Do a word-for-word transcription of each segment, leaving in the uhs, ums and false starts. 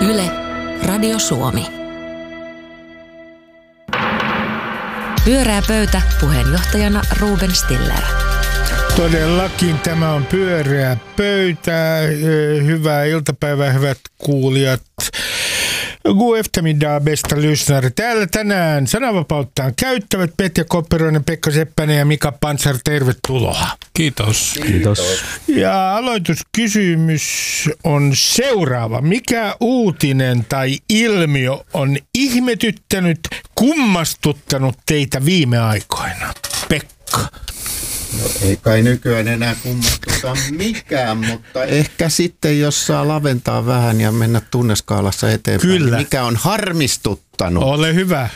Yle, Radio Suomi. Pyörää pöytä, puheenjohtajana Ruben Stiller. Todellakin tämä on pyöreä pöytä. Hyvää iltapäivää, hyvät kuulijat. God eftermiddag, bästa lyssnare. Täällä tänään sananvapauttaan käyttävät Petja Kopperoinen, Pekka Seppänen ja Mika Pantsar. Tervetuloa. Kiitos. Kiitos. Ja aloituskysymys on seuraava. Mikä uutinen tai ilmiö on ihmetyttänyt, kummastuttanut teitä viime aikoina? Pekka. No, ei kai nykyään enää kummastuta mikään, mutta ehkä sitten, jos saa laventaa vähän ja mennä tunneskaalassa eteenpäin. Kyllä. Mikä on harmistuttanut? Ole hyvä.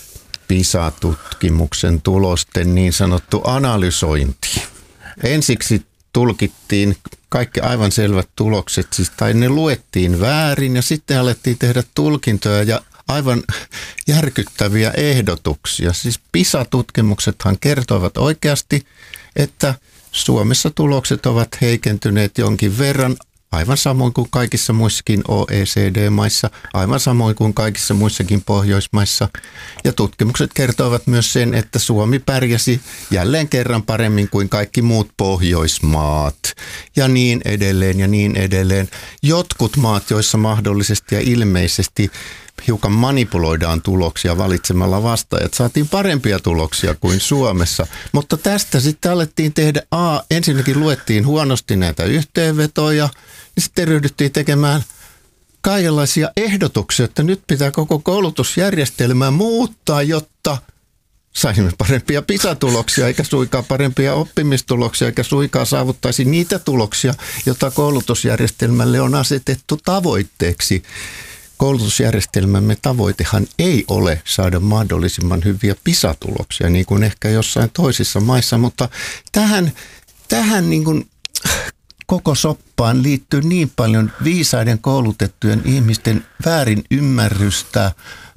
PISA-tutkimuksen tulosten niin sanottu analysointi. Ensiksi tulkittiin kaikki aivan selvät tulokset, siis, tai ne luettiin väärin ja sitten alettiin tehdä tulkintoja ja aivan järkyttäviä ehdotuksia. Siis PISA-tutkimuksethan kertoivat oikeasti, että Suomessa tulokset ovat heikentyneet jonkin verran, aivan samoin kuin kaikissa muissakin O E C D-maissa, aivan samoin kuin kaikissa muissakin Pohjoismaissa. Ja tutkimukset kertoivat myös sen, että Suomi pärjäsi jälleen kerran paremmin kuin kaikki muut Pohjoismaat. Ja niin edelleen ja niin edelleen. Jotkut maat, joissa mahdollisesti ja ilmeisesti hiukan manipuloidaan tuloksia valitsemalla vastaajat. Saatiin parempia tuloksia kuin Suomessa, mutta tästä sitten alettiin tehdä, a, ensinnäkin luettiin huonosti näitä yhteenvetoja, ja sitten ryhdyttiin tekemään kaikenlaisia ehdotuksia, että nyt pitää koko koulutusjärjestelmää muuttaa, jotta saisimme parempia PISA-tuloksia, eikä suinkaan parempia oppimistuloksia, eikä suinkaan saavuttaisi niitä tuloksia, joita koulutusjärjestelmälle on asetettu tavoitteeksi. Koulutusjärjestelmämme tavoitehan ei ole saada mahdollisimman hyviä PISA-tuloksia, niin kuin ehkä jossain toisissa maissa, mutta tähän, tähän niin kuin koko soppaan liittyy niin paljon viisaiden koulutettujen ihmisten väärin ymmärrystä,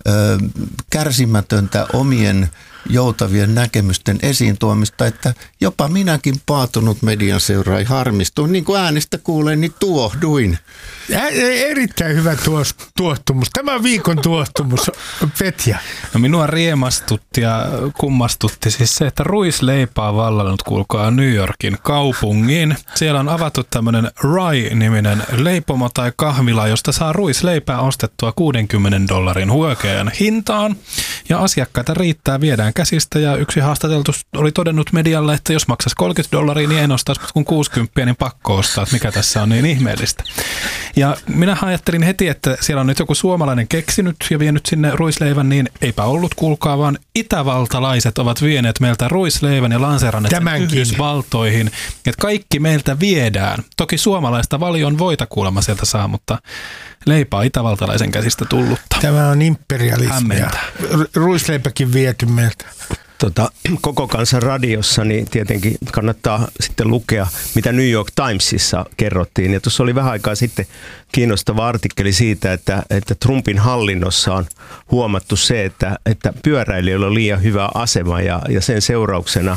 kärsimätöntä omien joutavien näkemysten esiin tuomista, että jopa minäkin paatunut median seuraaja harmistuin. Niin kuin äänestä kuulen, niin tuohduin. Ä, erittäin hyvä tuos, tuohtumus. Tämä on viikon tuohtumus. Petja. No minua riemastutti ja kummastutti siis se, että ruisleipä on vallannut, kuulkaa, New Yorkin kaupungin. Siellä on avattu tämmöinen Rye-niminen leipomo tai kahvila, josta saa ruisleipää ostettua kuudenkymmenen dollarin huokean hintaan. Ja asiakkaita riittää, viedään käsistä, ja yksi haastateltu oli todennut medialle, että jos maksaisi kolmekymmentä dollaria, niin en ostaisi, mutta kun kuusikymmentä, niin pakko ostaa, että mikä tässä on niin ihmeellistä. Ja minä ajattelin heti, että siellä on nyt joku suomalainen keksinyt ja vienyt sinne ruisleivän, niin eipä ollut, kuulkaa, vaan itävaltalaiset ovat vieneet meiltä ruisleivän ja lanseeranneet sen Yhdysvaltoihin. Että kaikki meiltä viedään. Toki suomalaista valion voita kuulemma sieltä saa, mutta leipää itävaltalaisen käsistä tullutta. Tämä on imperialismia. Hämmentää. Ruisleipäkin viety meiltä. Tota, koko kansan radiossa niin tietenkin kannattaa sitten lukea, mitä New York Timesissa kerrottiin. Ja tuossa oli vähän aikaa sitten kiinnostava artikkeli siitä, että, että Trumpin hallinnossa on huomattu se, että, että pyöräilijöillä on liian hyvä asema ja, ja sen seurauksena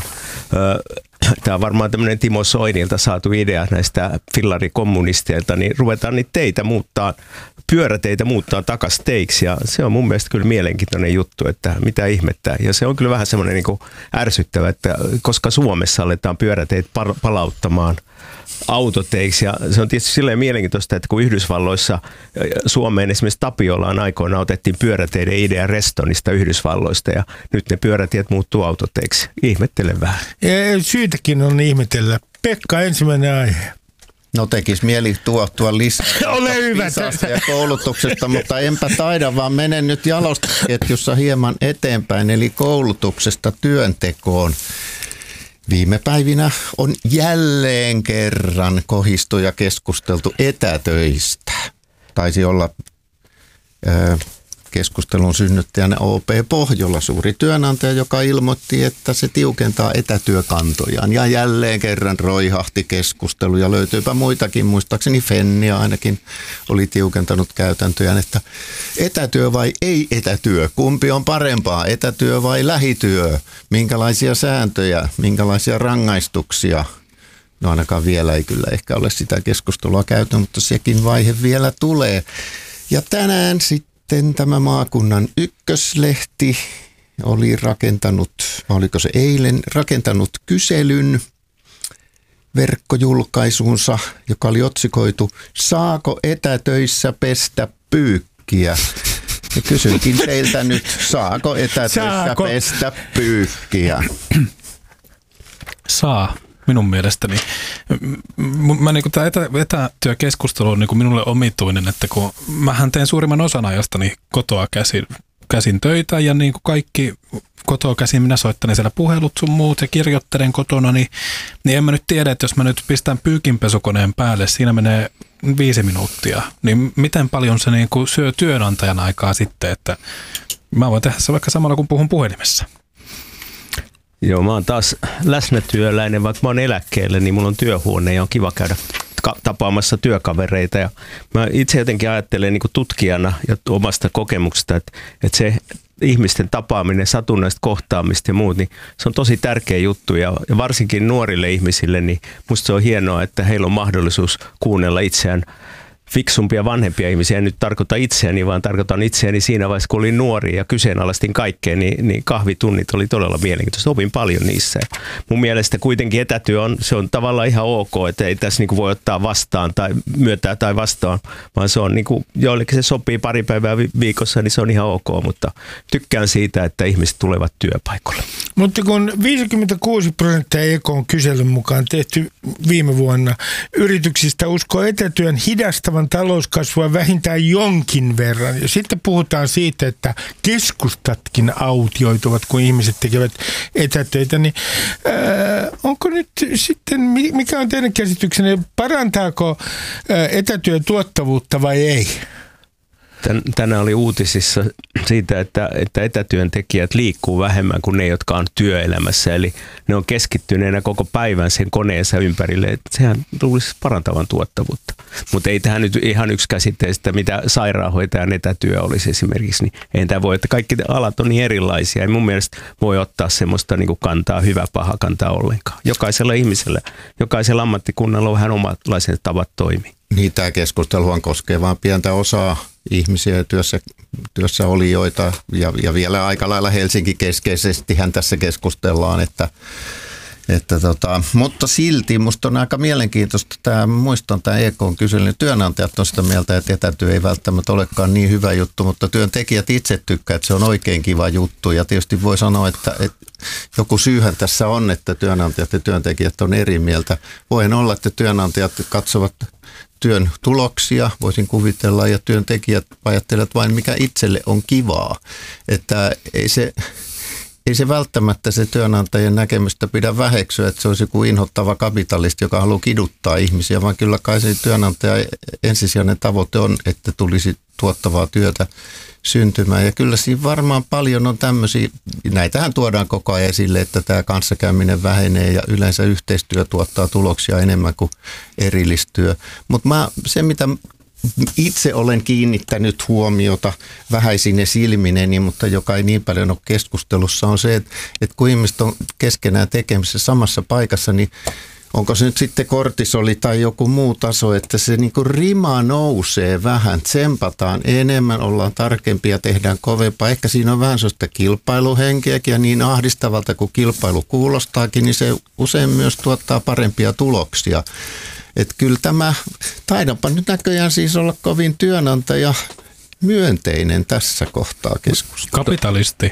ö, tämä on varmaan tämmöinen Timo Soinilta saatu idea näistä fillarikommunisteilta, niin ruvetaan niitä teitä muuttaa, pyöräteitä muuttaa takas teiksi, ja se on mun mielestä kyllä mielenkiintoinen juttu, että mitä ihmettä. Ja se on kyllä vähän semmoinen niin kuin ärsyttävä, että koska Suomessa aletaan pyöräteitä palauttamaan autoteiksi, ja se on tietysti silleen mielenkiintoista, että kun Yhdysvalloissa Suomeen esimerkiksi Tapiolaan aikoina otettiin pyöräteiden idea Restonista Yhdysvalloista, ja nyt ne pyörätiet muuttuu autoteiksi. Ihmettelen vähän. Ja syytäkin on ihmetellä. Pekka, ensimmäinen aihe. No tekisi mieli tuottua lisää Ole hyvä. PISasta ja koulutuksesta, mutta enpä taida, vaan menen nyt jalostuketjussa hieman eteenpäin, eli koulutuksesta työntekoon. Viime päivinä on jälleen kerran kohistu ja keskusteltu etätöistä. Taisi olla ö, keskustelun synnyttäjänä O P Pohjola, suuri työnantaja, joka ilmoitti, että se tiukentaa etätyökantojaan. Ja jälleen kerran roihahti keskustelu ja löytyypä muitakin, muistaakseni Fennia ainakin oli tiukentanut käytäntöjään, että etätyö vai ei etätyö, kumpi on parempaa, etätyö vai lähityö, minkälaisia sääntöjä, minkälaisia rangaistuksia. No ainakaan vielä ei kyllä ehkä ole sitä keskustelua käyty, mutta sekin vaihe vielä tulee. Ja tänään sitten tämä maakunnan ykköslehti oli rakentanut, oliko se eilen, rakentanut kyselyn verkkojulkaisuunsa, joka oli otsikoitu "Saako etätöissä pestä pyykkiä?" Ja kysynkin teiltä nyt, saako etätöissä saako? pestä pyykkiä? Saa, minun mielestäni. Mä niinku tää etä, etätyökeskustelu on niinku minulle omituinen, että kun mähän teen suurimman osan ajastani kotoa käsin, käsin töitä ja niin kuin kaikki kotoa käsin minä soittelen siellä puhelut sun muut ja kirjoittelen kotona, niin, niin en mä nyt tiedä, että jos mä nyt pistän pyykinpesukoneen päälle, siinä menee viisi minuuttia, niin miten paljon se niin kuin syö työnantajan aikaa sitten, että mä voin tehdä se vaikka samalla kun puhun puhelimessa. Joo, mä oon taas läsnätyöläinen, vaikka mä oon eläkkeellä, niin mulla on työhuone ja on kiva käydä tapaamassa työkavereita. Ja mä itse jotenkin ajattelen niin kuin tutkijana ja omasta kokemuksesta, että, että se ihmisten tapaaminen, satunnaista kohtaamista ja muut, niin se on tosi tärkeä juttu. Ja varsinkin nuorille ihmisille, niin musta se on hienoa, että heillä on mahdollisuus kuunnella itseään fiksumpia vanhempia ihmisiä. En nyt tarkoita itseäni, vaan tarkoitan itseäni siinä vaiheessa, kun olin nuori ja kyseenalaistin kaikkea, niin, niin kahvitunnit oli todella mielenkiintoista. Opin paljon niissä. Ja mun mielestä kuitenkin etätyö on, se on tavallaan ihan ok, että ei tässä niinku voi ottaa vastaan tai myöntää tai vastaan, vaan se on niinku, joillekin se sopii pari päivää viikossa, niin se on ihan ok, mutta tykkään siitä, että ihmiset tulevat työpaikalle. Mutta kun viisikymmentäkuusi prosenttia E K:n kyselyn mukaan tehty viime vuonna yrityksistä uskoo etätyön hidastavan talouskasvua vähintään jonkin verran. Ja sitten puhutaan siitä, että keskustatkin autioituvat, kun ihmiset tekevät etätöitä. Niin, ää, onko nyt sitten, mikä on teidän käsityksenne, parantaako ää, etätyön tuottavuutta vai ei? Tänään oli uutisissa siitä, että, että etätyöntekijät liikkuu vähemmän kuin ne, jotka on työelämässä. Eli ne on keskittyneenä koko päivän sen koneensa ympärille. Että sehän luulisi parantavan tuottavuutta. Mutta ei tähän nyt ihan yksi käsitteistä, mitä sairaanhoitajan etätyö olisi esimerkiksi. Niin ei tämä voi, että kaikki alat on niin erilaisia. Ei mun mielestä voi ottaa semmoista niin kuin kantaa, hyvä, paha kantaa ollenkaan. Jokaisella ihmisellä, jokaisella ammattikunnalla on vähän omanlaiset tavat toimia. Niin, tämä keskusteluhan koskee vain pientä osaa ihmisiä ja työssä, työssä olijoita ja, ja vielä aika lailla Helsinki-keskeisestihän tässä keskustellaan, että, että tota, mutta silti musta on aika mielenkiintoista tämä, muistan tämä E K:n kyselyn, työnantajat on sitä mieltä, että etätyö ei välttämättä olekaan niin hyvä juttu, mutta työntekijät itse tykkää, että se on oikein kiva juttu ja tietysti voi sanoa, että, että joku syyhän tässä on, että työnantajat ja työntekijät on eri mieltä. Voihan olla, että työnantajat katsovat työn tuloksia, voisin kuvitella, ja työntekijät ajattelevat vain, mikä itselle on kivaa. Että ei se, ei se välttämättä se työnantajien näkemystä pidä väheksyä, että se olisi joku inhottava kapitalisti, joka haluaa kiduttaa ihmisiä, vaan kyllä kai se työnantaja ensisijainen tavoite on, että tulisi tuottavaa työtä syntymään. Ja kyllä siinä varmaan paljon on tämmöisiä, näitähän tuodaan koko ajan esille, että tämä kanssakäyminen vähenee ja yleensä yhteistyö tuottaa tuloksia enemmän kuin erillistyö. Mutta se, mitä itse olen kiinnittänyt huomiota vähäisine silmineni, mutta joka ei niin paljon ole keskustelussa, on se, että, että kun ihmiset on keskenään tekemisessä samassa paikassa, niin onko se nyt sitten kortisoli tai joku muu taso, että se niin kuin rima nousee vähän, tsempataan enemmän, ollaan tarkempia, tehdään kovempaa. Ehkä siinä on vähän sellaista kilpailuhenkeäkin ja niin ahdistavalta kuin kilpailu kuulostaakin, niin se usein myös tuottaa parempia tuloksia. Että kyllä tämä, taidanpa nyt näköjään siis olla kovin työnantaja myönteinen tässä kohtaa keskustelua. Kapitalisti.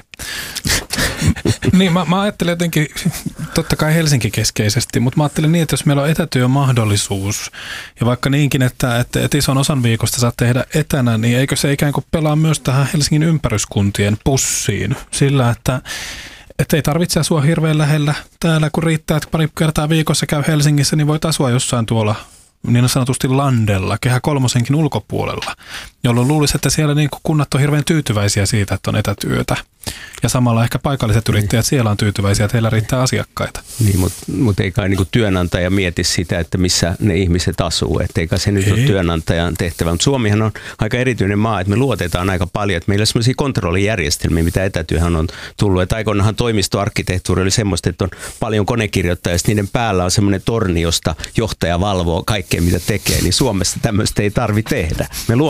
Niin, mä, mä ajattelin jotenkin, totta kai Helsinki-keskeisesti, mutta mä ajattelin niin, että jos meillä on etätyömahdollisuus ja vaikka niinkin, että, että, että ison osan viikosta saa tehdä etänä, niin eikö se ikään kuin pelaa myös tähän Helsingin ympäryskuntien pussiin sillä, että että ei tarvitse asua hirveän lähellä täällä, kun riittää, että pari kertaa viikossa käy Helsingissä, niin voit asua jossain tuolla niin sanotusti landella, Kehä kolmosenkin ulkopuolella, jolloin luulisi, että siellä niin kunnat on hirveän tyytyväisiä siitä, että on etätyötä. Ja samalla ehkä paikalliset yrittäjät siellä on tyytyväisiä, että heillä riittää asiakkaita. Niin, mutta mut ei kai niin työnantaja mieti sitä, että missä ne ihmiset asuu. Että eikä se nyt ei ole työnantajan tehtävä. Mutta Suomihan on aika erityinen maa, että me luotetaan aika paljon. Että meillä on sellaisia kontrollijärjestelmiä, mitä etätyöhän on tullut. Että aikoinaanhan toimistoarkkitehtuuri oli semmoista, että on paljon konekirjoittajia, ja niiden päällä on semmoinen torni, josta johtaja valvoo kaikkea, mitä tekee. Niin Suomessa tämmöistä ei tarvitse tehdä. Me luotetaan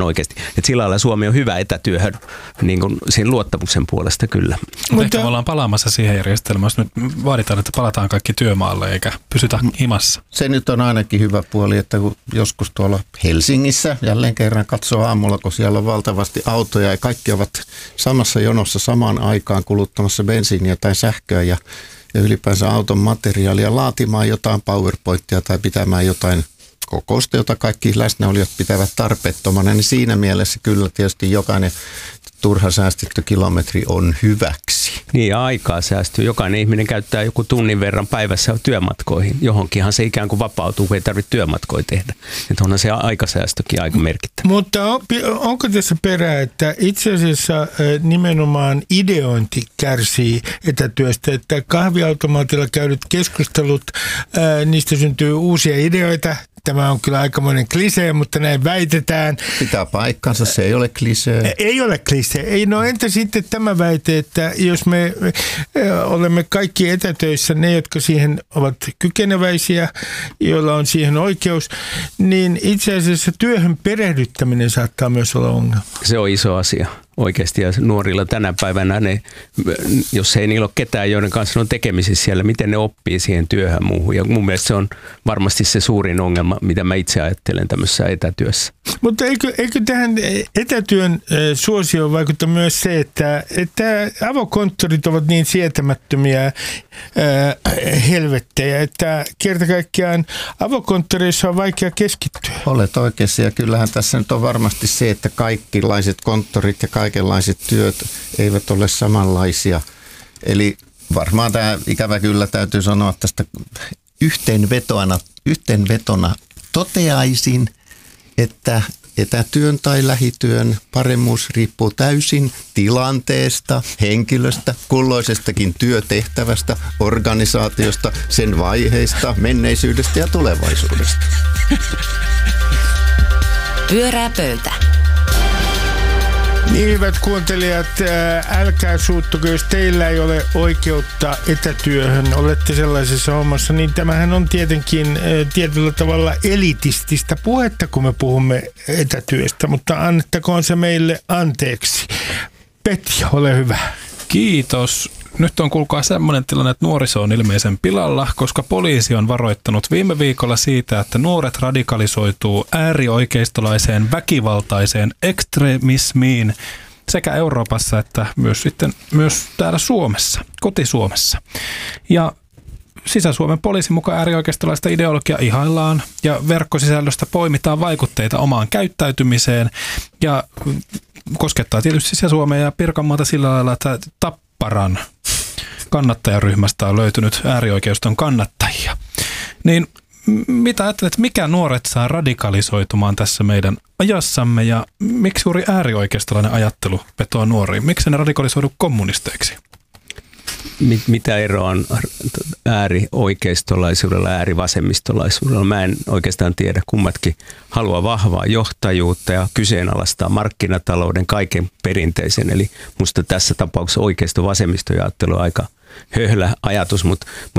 oikeasti. Että sillä lailla Suomi on hyvä etätyöhön niin kuin siinä luottamuksen puolesta kyllä. Mutta ehkä me ollaan palaamassa siihen järjestelmään, jos nyt vaaditaan, että palataan kaikki työmaalle eikä pysytä himassa. Se nyt on ainakin hyvä puoli, että kun joskus tuolla Helsingissä jälleen kerran katsoo aamulla, kun siellä on valtavasti autoja ja kaikki ovat samassa jonossa samaan aikaan kuluttamassa bensiiniä tai sähköä ja, ja ylipäänsä auton materiaalia laatimaan jotain PowerPointia tai pitämään jotain kokousta, jota kaikki läsnäolijat pitävät tarpeettomana, niin siinä mielessä kyllä tietysti jokainen turha säästetty kilometri on hyväksi. Niin ja aikaa säästyy. Jokainen ihminen käyttää joku tunnin verran päivässä työmatkoihin. Johonkinhan se ikään kuin vapautuu, kun ei tarvitse työmatkoja tehdä. Että onhan se aikasäästökin aika merkittävä. Mutta on, onko tässä perää, että itse asiassa nimenomaan ideointi kärsii etätyöstä, että kahviautomaatilla käydyt keskustelut, ää, niistä syntyy uusia ideoita. Tämä on kyllä aikamoinen klisee, mutta näin väitetään. Pitää paikkansa, se ei ole klisee. Ei ole klisee. Ei, no entä sitten tämä väite, että jos me olemme kaikki etätöissä, ne jotka siihen ovat kykeneväisiä, joilla on siihen oikeus, niin itse asiassa työhön perehdyttäminen saattaa myös olla ongelma. Se on iso asia. Oikeasti ja nuorilla tänä päivänä, ne, jos ei niillä ole ketään, joiden kanssa on tekemisissä siellä, miten ne oppii siihen työhön muuhun. Ja mun mielestä se on varmasti se suurin ongelma, mitä mä itse ajattelen tämmöisessä etätyössä. Mutta eikö, eikö tähän etätyön suosioon vaikuta myös se, että, että avokonttorit ovat niin sietämättömiä ää, helvettejä, että kerta kaikkiaan avokonttoreissa on vaikea keskittyä? Olet oikeassa ja kyllähän tässä nyt on varmasti se, että kaikenlaiset konttorit ja kaikenlaiset työt eivät ole samanlaisia. Eli varmaan tämä ikävä kyllä täytyy sanoa tästä yhteenvetona, yhteenvetona toteaisin, että etätyön tai lähityön paremmuus riippuu täysin tilanteesta, henkilöstä, kulloisestakin työtehtävästä, organisaatiosta, sen vaiheista, menneisyydestä ja tulevaisuudesta. Pyörää pöytä. Niin hyvät kuuntelijat, älkää suuttuko, jos teillä ei ole oikeutta etätyöhön, olette sellaisessa hommassa, niin tämähän on tietenkin tietyllä tavalla elitististä puhetta, kun me puhumme etätyöstä, mutta annettakoon se meille anteeksi. Petja, ole hyvä. Kiitos. Nyt on kuulkaa semmoinen tilanne, että nuoriso on ilmeisen pilalla, koska poliisi on varoittanut viime viikolla siitä, että nuoret radikalisoituu äärioikeistolaiseen väkivaltaiseen ekstremismiin sekä Euroopassa että myös sitten myös täällä Suomessa, koti-Suomessa. Ja Sisä-Suomen poliisin mukaan äärioikeistolaista ideologiaa ihaillaan ja verkkosisällöstä poimitaan vaikutteita omaan käyttäytymiseen ja koskettaa tietysti Sisä-Suomea ja Pirkanmaata sillä lailla, että Tapparan kannattajaryhmästä on löytynyt äärioikeiston kannattajia. Niin mitä ajattelet, mikä nuoret saa radikalisoitumaan tässä meidän ajassamme ja miksi juuri äärioikeistolainen ajattelu vetoaa nuoriin? Miksi ne radikalisoidu kommunisteiksi? Mitä eroa on äärioikeistolaisuudella ja äärivasemmistolaisuudella? Mä en oikeastaan tiedä. Kummatkin haluaa vahvaa johtajuutta ja kyseenalaistaa markkinatalouden kaiken perinteisen. Eli musta tässä tapauksessa oikeisto-vasemmistoajattelu on aika höhlä ajatus, mutta, mutta